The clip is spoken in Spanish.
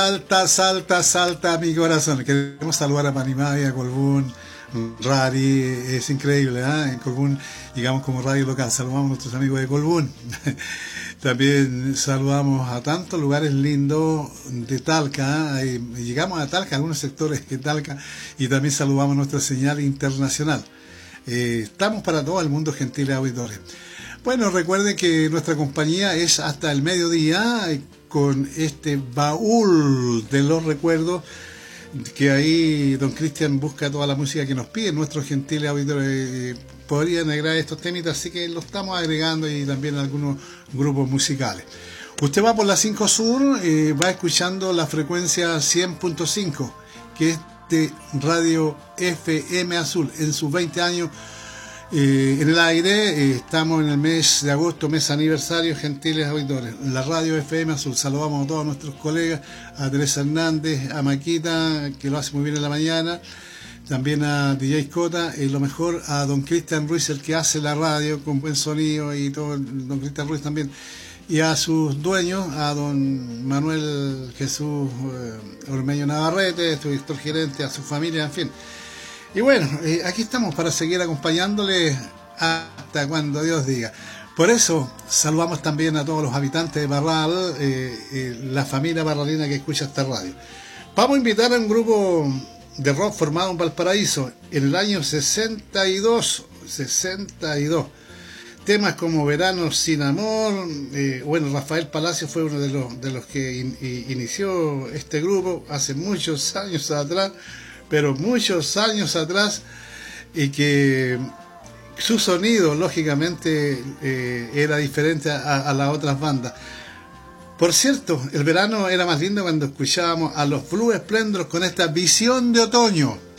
Salta, salta, salta mi corazón. Queremos saludar a Panimay, a Colbún, Rari, es increíble, ¿eh? En Colbún, digamos como radio local, saludamos a nuestros amigos de Colbún. También saludamos a tantos lugares lindos de Talca, llegamos a Talca, algunos sectores de Talca, y también saludamos nuestra señal internacional. Estamos para todo el mundo, gentiles auditores. Bueno, recuerden que nuestra compañía es hasta el mediodía, con este baúl de los recuerdos, que ahí don Cristian busca toda la música que nos piden nuestros gentiles auditores. Podrían agregar estos temitas, así que lo estamos agregando, y también algunos grupos musicales. Usted va por la 5 Sur, va escuchando la frecuencia 100.5, que es de Radio FM Azul, en sus 20 años en el aire. Estamos en el mes de agosto, mes aniversario, gentiles auditores. La Radio FM Azul, saludamos a todos nuestros colegas, a Teresa Hernández, a Maquita, que lo hace muy bien en la mañana, también a DJ Cota, y lo mejor a don Cristian Ruiz, el que hace la radio con buen sonido, y todo, don Cristian Ruiz también, y a sus dueños, a don Manuel Jesús Ormeño Navarrete, su director gerente, a su familia, en fin. Y bueno, aquí estamos para seguir acompañándole hasta cuando Dios diga. Por eso saludamos también a todos los habitantes de Barral, la familia barralina que escucha esta radio. Vamos a invitar a un grupo de rock formado en Valparaíso en el año 62. Temas como Verano sin amor. Bueno, Rafael Palacio fue uno de los que inició este grupo hace muchos años atrás, pero muchos años atrás, y que su sonido lógicamente era diferente a las otras bandas. Por cierto, el verano era más lindo cuando escuchábamos a los Blue Splendors con esta Visión de Otoño.